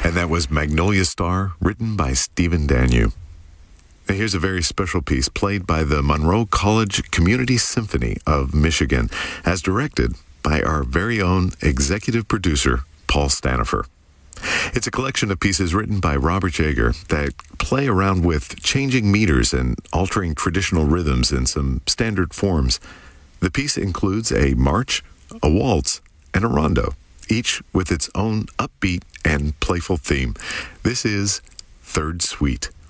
And that was Magnolia Star, written by Stephen Danyu. Now here's a very special piece played by the Monroe College Community Symphony of Michigan, as directed by our very own executive producer, Paul Stanifer. It's a collection of pieces written by Robert Jager that play around with changing meters and altering traditional rhythms in some standard forms. The piece includes a march, a waltz, and a rondo, each with its own upbeat and playful theme. This is Third Suite.